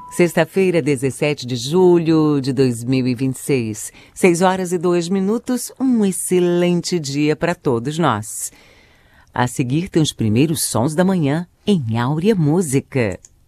Sexta-feira, 17 de julho de 2026, 6h02. Um excelente dia para todos nós. A seguir tem os primeiros sons da manhã em Áurea Música.